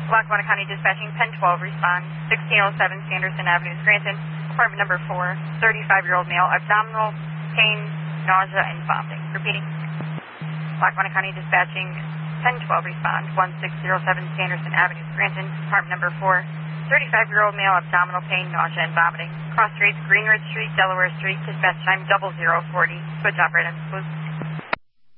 Lackawanna County Dispatching, Pen 12, respond. 1607 Sanderson Avenue, Scranton. Apartment number 4, 35-year-old male, abdominal pain, nausea, and vomiting. Repeating. Lackawanna County Dispatching, Pen 12, respond. 1607 Sanderson Avenue, Scranton. Apartment number 4, 35-year-old male, abdominal pain, nausea, and vomiting. Cross streets, Greenridge Street, Delaware Street. Dispatch time 0040. Switch operator.